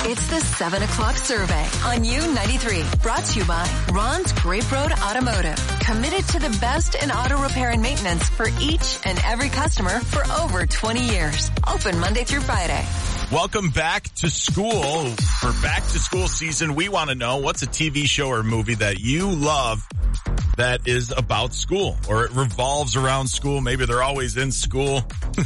It's the 7 o'clock survey on U93, brought to you by Ron's Grape Road Automotive. Committed to the best in auto repair and maintenance for each and every customer for over 20 years. Open Monday through Friday. Welcome back to school. For back to school season, we want to know what's a TV show or movie that you love that is about school, or it revolves around school. Maybe they're always in school.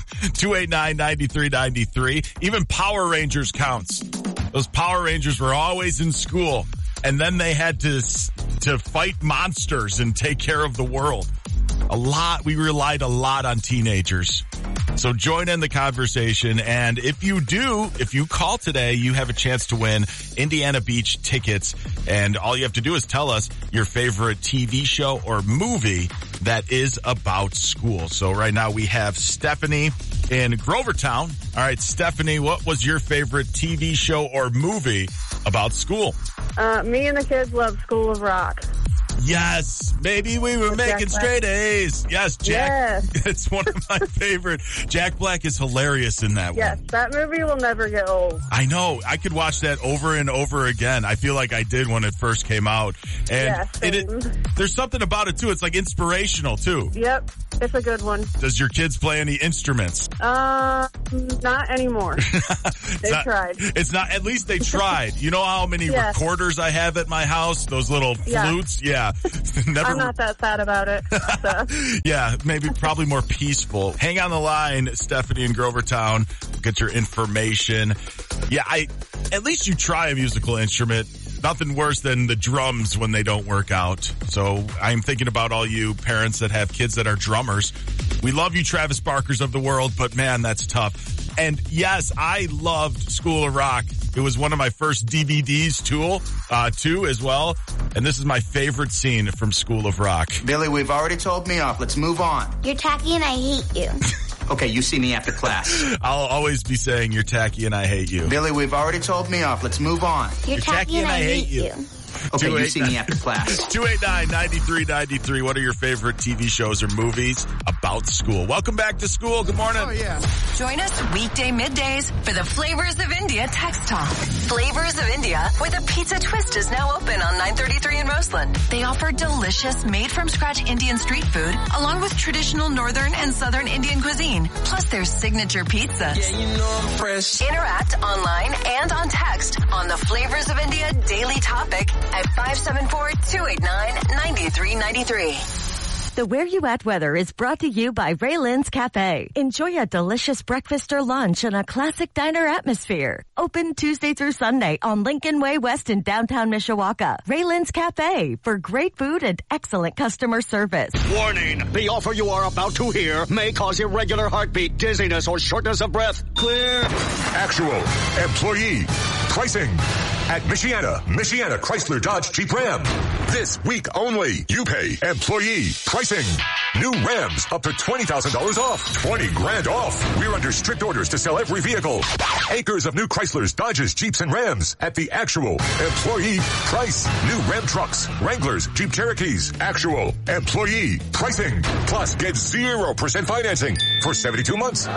289-9393. Even Power Rangers counts. Those Power Rangers were always in school, and then they had to fight monsters and take care of the world. We relied a lot on teenagers. So join in the conversation, and if you call today, you have a chance to win Indiana Beach tickets, and all you have to do is tell us your favorite TV show or movie that is about school. So right now we have Stephanie in Grovertown. All right, Stephanie, what was your favorite TV show or movie about school? Me and the kids love School of Rock. Yes, maybe we were making straight A's. Yes, Jack. Yes. It's one of my favorite. Jack Black is hilarious in that one. Yes, that movie will never get old. I know. I could watch that over and over again. I feel like I did when it first came out. And there's something about it, too. It's like inspirational, too. Yep. It's a good one. Does your kids play any instruments? Not anymore. They tried. It's not, at least they tried. You know how many recorders I have at my house? Those little flutes? Yeah. I'm not that sad about it. So. Yeah, probably more peaceful. Hang on the line, Stephanie in Grovertown. Get your information. Yeah, at least you try a musical instrument. Nothing worse than the drums when they don't work out. So I'm thinking about all you parents that have kids that are drummers. We love you, Travis Barkers of the world, but man, that's tough. And yes, I loved School of Rock. It was one of my first DVDs, too, as well. And this is my favorite scene from School of Rock. Billy, we've already told me off. Let's move on. You're tacky and I hate you. Okay, you see me after class. I'll always be saying you're tacky and I hate you. Billy, we've already told me off. Let's move on. You're tacky and I hate you. Okay, you see me after class. 289-9393. What are your favorite TV shows or movies about school? Welcome back to school. Good morning. Oh, yeah. Join us weekday middays for the Flavors of India text talk. Flavors of India, where the pizza twist is now open on 933 in Roseland. They offer delicious, made-from-scratch Indian street food, along with traditional northern and southern Indian cuisine, plus their signature pizza. Yeah, you know I'm fresh. Interact online and on text on the Flavors of India daily topic at 574-289-9393. The Where You At weather is brought to you by Raylan's Cafe. Enjoy a delicious breakfast or lunch in a classic diner atmosphere. Open Tuesday through Sunday on Lincoln Way West in downtown Mishawaka. Raylan's Cafe for great food and excellent customer service. Warning! The offer you are about to hear may cause irregular heartbeat, dizziness, or shortness of breath. Clear. Actual employee pricing at Michiana Chrysler Dodge Jeep Ram. This week only, you pay employee pricing. New Rams up to $20,000 off. 20 grand off. We're under strict orders to sell every vehicle. Acres of new Chryslers, Dodges, Jeeps, and Rams at the actual employee price. New Ram trucks, Wranglers, Jeep Cherokees. Actual employee pricing. Plus, get 0% financing for 72 months.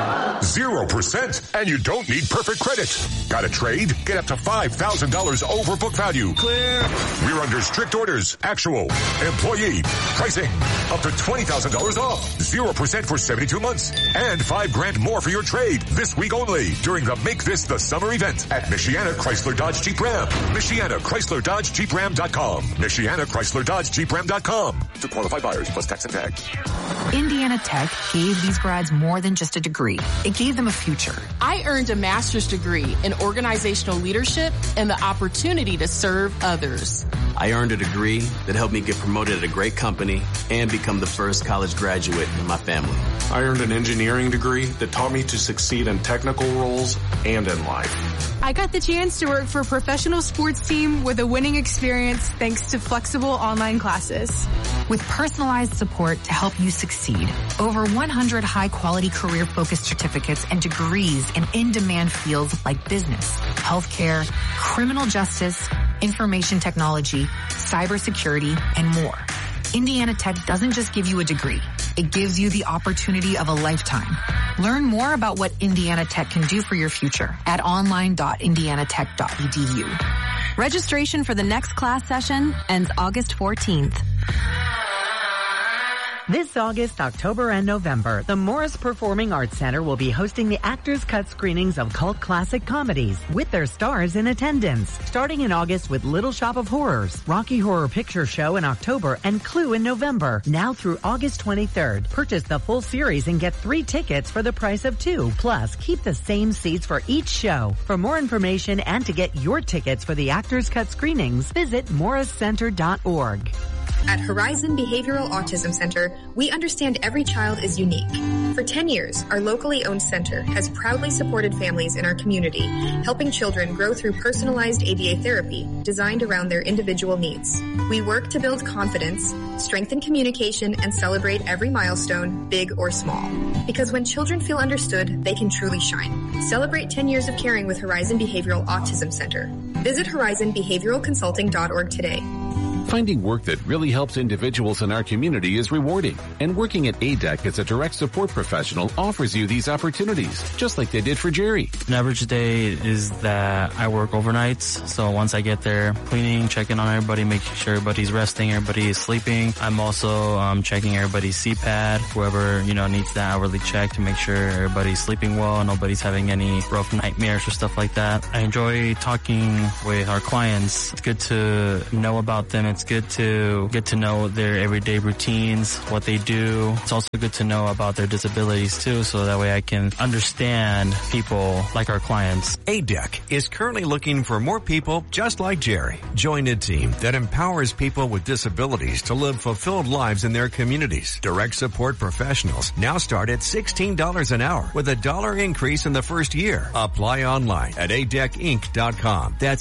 0%. And you don't need perfect credit. Got a trade? Get up to $5,000 over book value. Clear. We're under strict orders. Actual employee pricing. Up to $20,000 off. 0% for 72 months. And $5 grand more for your trade. This week only during the Make This the Summer event at Michiana Chrysler Dodge Jeep Ram. Michiana Chrysler Dodge Jeep Ram.com. Michiana Chrysler Dodge Jeep Ram.com. To qualified buyers plus tax and tag. Indiana Tech gave these grads more than just a degree. It gave them a future. I earned a master's degree in organizational leadership and the opportunity to serve others. I earned a degree that helped me get promoted at a great company and become the first college graduate in my family. I earned an engineering degree that taught me to succeed in technical roles and in life. I got the chance to work for a professional sports team with a winning experience thanks to flexible online classes. With personalized support to help you succeed, over 100 high-quality career-focused certificates and degrees in in-demand fields like business, healthcare, criminal justice, information technology, cybersecurity, and more. Indiana Tech doesn't just give you a degree. it gives you the opportunity of a lifetime. Learn more about what Indiana Tech can do for your future at online.indianatech.edu. Registration for the next class session ends August 14th. This August, October, and November, the Morris Performing Arts Center will be hosting the Actors Cut screenings of cult classic comedies with their stars in attendance. Starting in August with Little Shop of Horrors, Rocky Horror Picture Show in October, and Clue in November. Now through August 23rd, purchase the full series and get 3 tickets for the price of 2. Plus, keep the same seats for each show. For more information and to get your tickets for the Actors Cut screenings, visit morriscenter.org. At Horizon Behavioral Autism Center, we understand every child is unique. For 10 years, our locally owned center has proudly supported families in our community, helping children grow through personalized ABA therapy designed around their individual needs. We work to build confidence, strengthen communication, and celebrate every milestone, big or small. Because when children feel understood, they can truly shine. Celebrate 10 years of caring with Horizon Behavioral Autism Center. Visit horizonbehavioralconsulting.org today. Finding work that really helps individuals in our community is rewarding, and working at ADEC as a direct support professional offers you these opportunities, just like they did for Jerry. An average day is that I work overnights, so once I get there, cleaning, checking on everybody, making sure everybody's resting, everybody is sleeping. I'm also checking everybody's CPAD, whoever, needs that hourly check to make sure everybody's sleeping well, nobody's having any rough nightmares or stuff like that. I enjoy talking with our clients. It's good to know about them. It's good to get to know their everyday routines, what they do. It's also good to know about their disabilities too, so that way I can understand people like our clients. ADEC is currently looking for more people just like Jerry. Join a team that empowers people with disabilities to live fulfilled lives in their communities. Direct support professionals now start at $16 an hour with $1 increase in the first year. Apply online at adecinc.com. That's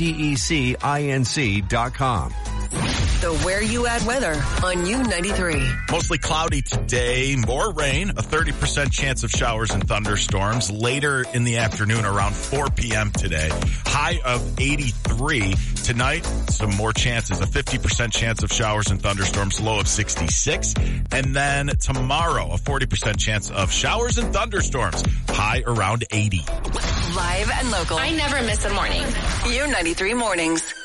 ADECINC.com. The Where You At weather on U93. Mostly cloudy today, more rain, a 30% chance of showers and thunderstorms later in the afternoon around 4 p.m. today. High of 83. Tonight, some more chances, a 50% chance of showers and thunderstorms, low of 66. And then tomorrow, a 40% chance of showers and thunderstorms, high around 80. Live and local. I never miss a morning. U93 mornings.